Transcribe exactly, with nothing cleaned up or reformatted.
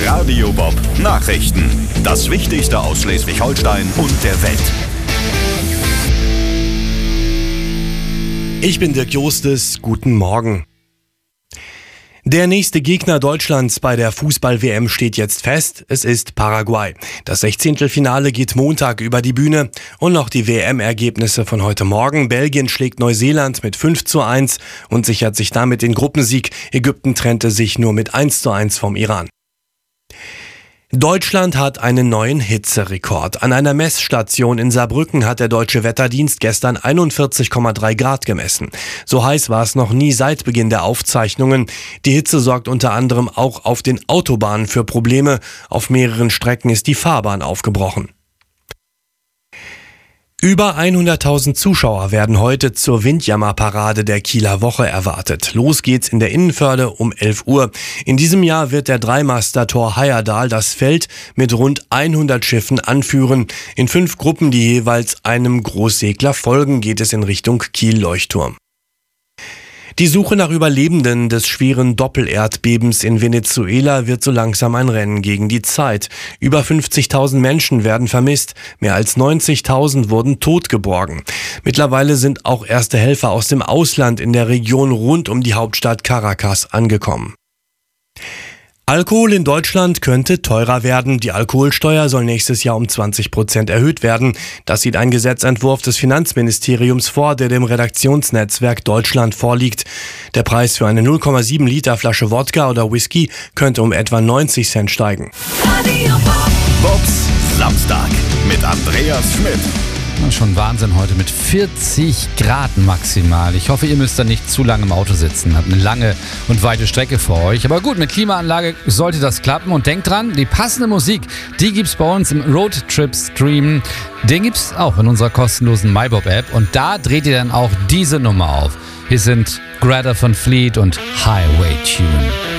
Radio Bob Nachrichten. Das Wichtigste aus Schleswig-Holstein und der Welt. Ich bin Dirk Jostes, guten Morgen. Der nächste Gegner Deutschlands bei der Fußball-W M steht jetzt fest. Es ist Paraguay. Das Sechzehntelfinale geht Montag über die Bühne. Und noch die W M-Ergebnisse von heute Morgen. Belgien schlägt Neuseeland mit fünf zu eins und sichert sich damit den Gruppensieg. Ägypten trennte sich nur mit eins zu eins vom Iran. Deutschland hat einen neuen Hitzerekord. An einer Messstation in Saarbrücken hat der Deutsche Wetterdienst gestern einundvierzig Komma drei Grad gemessen. So heiß war es noch nie seit Beginn der Aufzeichnungen. Die Hitze sorgt unter anderem auch auf den Autobahnen für Probleme. Auf mehreren Strecken ist die Fahrbahn aufgebrochen. Über hunderttausend Zuschauer werden heute zur Windjammerparade der Kieler Woche erwartet. Los geht's in der Innenförde um elf Uhr. In diesem Jahr wird der Dreimaster Thor Heyerdahl das Feld mit rund hundert Schiffen anführen. In fünf Gruppen, die jeweils einem Großsegler folgen, geht es in Richtung Kiel-Leuchtturm. Die Suche nach Überlebenden des schweren Doppelerdbebens in Venezuela wird so langsam ein Rennen gegen die Zeit. Über fünfzigtausend Menschen werden vermisst, mehr als neunzigtausend wurden tot geborgen. Mittlerweile sind auch erste Helfer aus dem Ausland in der Region rund um die Hauptstadt Caracas angekommen. Alkohol in Deutschland könnte teurer werden. Die Alkoholsteuer soll nächstes Jahr um zwanzig Prozent erhöht werden. Das sieht ein Gesetzentwurf des Finanzministeriums vor, der dem Redaktionsnetzwerk Deutschland vorliegt. Der Preis für eine null Komma sieben Liter Flasche Wodka oder Whisky könnte um etwa neunzig Cent steigen. Bobs Samstag mit Andreas Schmidt. Schon Wahnsinn heute mit vierzig Grad maximal. Ich hoffe, ihr müsst da nicht zu lange im Auto sitzen. Habt eine lange und weite Strecke vor euch. Aber gut, mit Klimaanlage sollte das klappen. Und denkt dran, die passende Musik, die gibt's bei uns im Roadtrip-Stream. Den gibt's auch in unserer kostenlosen MyBob-App. Und da dreht ihr dann auch diese Nummer auf. Hier sind Greta von Fleet und Highway Tune.